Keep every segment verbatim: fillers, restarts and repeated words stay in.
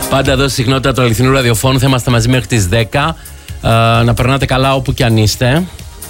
Πάντα εδώ στη συχνότητα του αληθινού ραδιοφώνου θα είμαστε μαζί μέχρι τις δέκα. Ε, να περνάτε καλά όπου και αν είστε.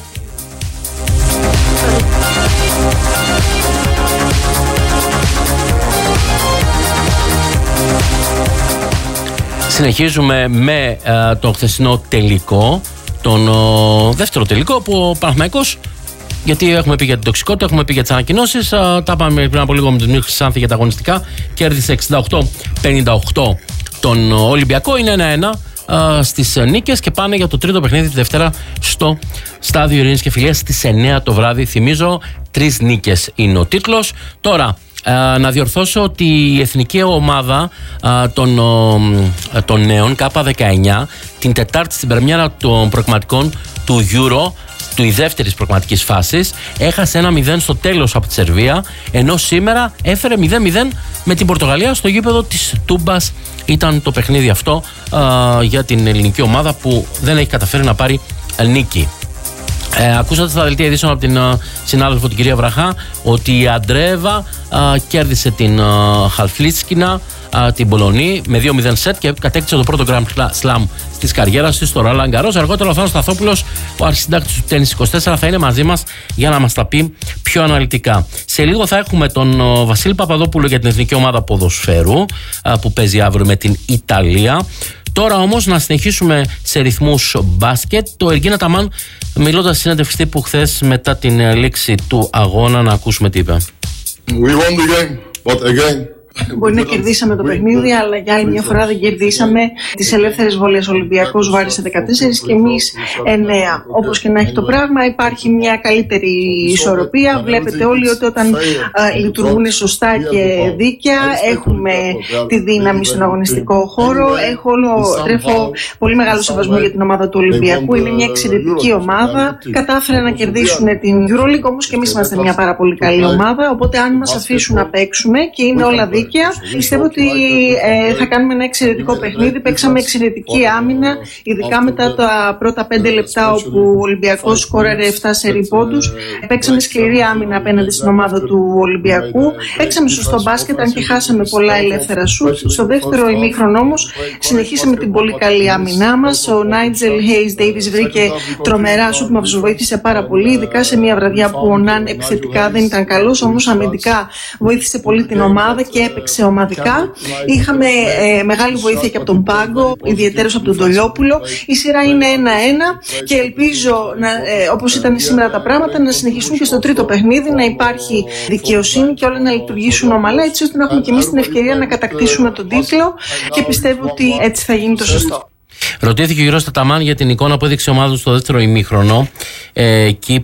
Συνεχίζουμε με ε, το χθεσινό τελικό, τον ο, δεύτερο τελικό που ο Παναθηναϊκός, γιατί έχουμε πει για την τοξικότητα, έχουμε πει για τις ανακοινώσεις, ε, τα πάμε πριν από λίγο με τον Νίκο Χρυσάνθη για τα αγωνιστικά, κέρδισε εξήντα οκτώ πενήντα οκτώ τον Ολυμπιακό, είναι ένα ένα ε, στις νίκες και πάνε για το τρίτο παιχνίδι τη Δευτέρα στο Στάδιο Ειρήνης και Φιλίας στις εννιά το βράδυ. Θυμίζω, τρεις νίκες είναι ο τίτλος. Τώρα, Uh, να διορθώσω ότι η εθνική ομάδα uh, των, uh, των νέων Κάπα δεκαεννιά την Τετάρτη στην πρεμιέρα των προκριματικών του Euro, του δεύτερης προκριματικής φάσης, έχασε ένα μηδέν στο τέλος από τη Σερβία, ενώ σήμερα έφερε μηδέν μηδέν με την Πορτογαλία στο γήπεδο της Τούμπας. Ήταν το παιχνίδι αυτό uh, για την ελληνική ομάδα που δεν έχει καταφέρει να πάρει νίκη. Ε, ακούσατε στα δελτία ειδήσεων από την uh, συνάδελφο την κυρία Βραχά ότι η Αντρέβα uh, κέρδισε την uh, Χαλφλίτσκινα, uh, την Πολωνή με δύο μηδέν σετ και κατέκτησε το πρώτο Grand Slam της καριέρας της στο Roland Garros. Αργότερα ο Θάνος Σταθόπουλος, ο αρχισυντάκτης του Tennis είκοσι τέσσερα, θα είναι μαζί μας για να μας τα πει πιο αναλυτικά. Σε λίγο θα έχουμε τον uh, Βασίλη Παπαδόπουλο για την εθνική ομάδα ποδοσφαίρου uh, που παίζει αύριο με την Ιταλία. Τώρα όμως να συνεχίσουμε σε ρυθμούς μπάσκετ. Το Εργίνα Ταμάν, μιλώντας στη συνέντευξη τύπου χθες μετά την λήξη του αγώνα, να ακούσουμε τι είπε. We won the game, but again... Μπορεί να κερδίσαμε το παιχνίδι, αλλά για άλλη μια φορά δεν κερδίσαμε τις ελεύθερες βολές. Ο Ολυμπιακός βάρισε δεκατέσσερα και εμείς εννέα. Όπως και να έχει το πράγμα, υπάρχει μια καλύτερη ισορροπία. Βλέπετε όλοι ότι όταν α, λειτουργούν σωστά και δίκαια, έχουμε τη δύναμη στον αγωνιστικό χώρο. Έχω όλο, τρέφω πολύ μεγάλο σεβασμό για την ομάδα του Ολυμπιακού. Είναι μια εξαιρετική ομάδα. Κατάφεραν να κερδίσουν την EuroLeague, όμως και εμείς είμαστε μια πάρα πολύ καλή ομάδα. Οπότε, αν μας αφήσουν να παίξουμε και είναι όλα δίκαια, πιστεύω ότι ε, θα κάνουμε ένα εξαιρετικό παιχνίδι. Παίξαμε εξαιρετική άμυνα, ειδικά μετά τα πρώτα πέντε λεπτά όπου ο Ολυμπιακός σκόραρε επτά σερί πόντους. Παίξαμε σκληρή άμυνα απέναντι στην ομάδα του Ολυμπιακού. Παίξαμε σωστό μπάσκετ, αν και χάσαμε πολλά ελεύθερα σουτ. Στο δεύτερο ημίχρονο όμως συνεχίσαμε την πολύ καλή άμυνά μας. Ο Νάιτζελ Χέις Ντέιβις βρήκε τρομερά σουτ, μας βοήθησε πάρα πολύ, ειδικά σε μια βραδιά που ο Ναν επιθετικά δεν ήταν καλός, όμως αμυντικά βοήθησε πολύ την ομάδα και έπαιξε ομαδικά. Είχαμε ε, μεγάλη βοήθεια και από τον πάγκο, ιδιαίτερως από τον Τολιόπουλο. Η σειρά είναι ένα ένα και ελπίζω, να, ε, όπως ήταν σήμερα τα πράγματα, να συνεχίσουν και στο τρίτο παιχνίδι, να υπάρχει δικαιοσύνη και όλα να λειτουργήσουν ομαλά, έτσι ώστε να έχουμε και εμείς την ευκαιρία να κατακτήσουμε τον τίτλο και πιστεύω ότι έτσι θα γίνει το σωστό. Ρωτήθηκε ο Γιώργος Ταταμάν για την εικόνα που έδειξε η ομάδα του στο δεύτερο ημίχρονο, ε, εκεί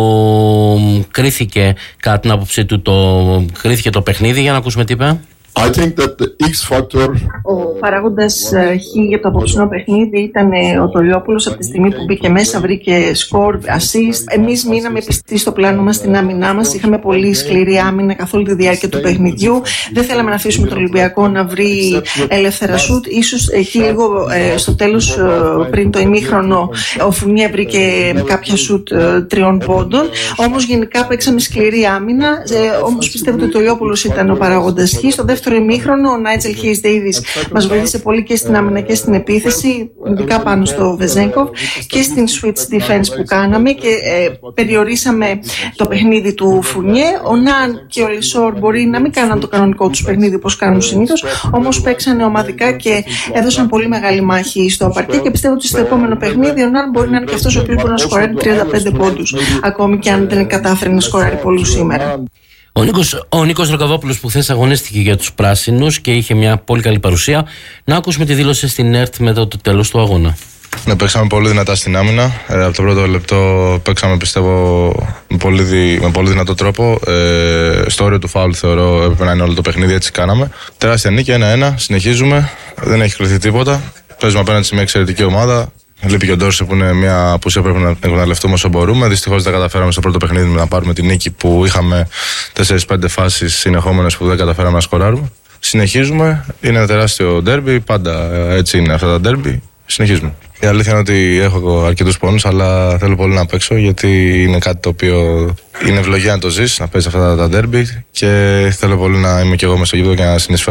που κρίθηκε, κατά την άποψή του, το, κρίθηκε το παιχνίδι. Για να ακούσουμε τι είπε. I think that the X factor... Ο παράγοντας Χ για το απόψινό παιχνίδι ήταν ο Τολιόπουλος. Από τη στιγμή που μπήκε μέσα, βρήκε σκορ, assist. Εμείς μείναμε πιστοί στο πλάνο μας, στην άμυνά μας. Είχαμε πολύ σκληρή άμυνα καθ' όλη τη διάρκεια του παιχνιδιού. Δεν θέλαμε να αφήσουμε τον Ολυμπιακό να βρει ελεύθερα σουτ. Ίσως εκεί λίγο ε, στο τέλος, ε, πριν το ημίχρονο, ο Φουνιέ βρήκε κάποια σουτ ε, τριών πόντων. Όμως γενικά παίξαμε σκληρή άμυνα. Ε, όμως πιστεύω ότι ο Τολιόπουλος ήταν ο παράγοντας Χ. Στο δεύτερο ημίχρονο, ο Νάιτζελ Χέις Ντέιβις μας βοήθησε πολύ και στην άμυνα και στην επίθεση, ειδικά πάνω στο Βεζέγκοφ, και στην switch defense που κάναμε και ε, περιορίσαμε το παιχνίδι του Φουνιέ. Ο Ναν και ο Λεσόρ μπορεί να μην κάναν το κανονικό τους παιχνίδι όπως κάνουν συνήθως, όμως παίξανε ομαδικά και έδωσαν πολύ μεγάλη μάχη στο παρκέ και πιστεύω ότι στο επόμενο παιχνίδι ο Ναν μπορεί να είναι και αυτός ο οποίος μπορεί να σκοράρει τριάντα πέντε πόντους, ακόμη και αν δεν κατάφερε να σκοράρει πολλούς σήμερα. Ο Νίκος, ο Νίκος Ροκαβόπουλος που χθες αγωνίστηκε για τους πράσινους και είχε μια πολύ καλή παρουσία. Να ακούσουμε τη δήλωση στην ΕΡΤ μετά το τέλος του αγώνα. Ναι, παίξαμε πολύ δυνατά στην άμυνα. Ε, από το πρώτο λεπτό παίξαμε, πιστεύω, με πολύ, δι... με πολύ δυνατό τρόπο. Ε, στο όριο του φάουλ θεωρώ έπρεπε να είναι όλο το παιχνίδι, έτσι κάναμε. Τεράστια νίκη, ένα ένα. Συνεχίζουμε. Δεν έχει κρυθεί τίποτα. Παίζουμε απέναντι σε μια εξαιρετική ομάδα. Λείπει και ο Ντόρσε που είναι μια απουσία που πρέπει να εκμεταλλευτούμε όσο μπορούμε. Δυστυχώς δεν καταφέραμε στο πρώτο παιχνίδι να πάρουμε την νίκη που είχαμε τέσσερις πέντε φάσεις συνεχόμενες που δεν καταφέραμε να σκοράρουμε. Συνεχίζουμε. Είναι ένα τεράστιο ντέρμπι. Πάντα έτσι είναι αυτά τα ντέρμπι. Συνεχίζουμε. Η αλήθεια είναι ότι έχω αρκετούς πόνους, αλλά θέλω πολύ να παίξω γιατί είναι κάτι το οποίο είναι ευλογία να το ζεις, να παίζεις αυτά τα ντέρμπι και θέλω πολύ να είμαι κι εγώ μες στο γήπεδο και να συνεισφέρω.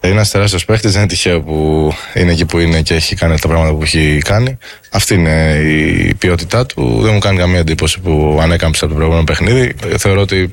Είναι ένας τεράστιος παίχτης, δεν είναι τυχαίο που είναι εκεί που είναι και έχει κάνει τα πράγματα που έχει κάνει. Αυτή είναι η ποιότητά του. Δεν μου κάνει καμία εντύπωση που ανέκαμψε από το προηγούμενο παιχνίδι. Θεωρώ ότι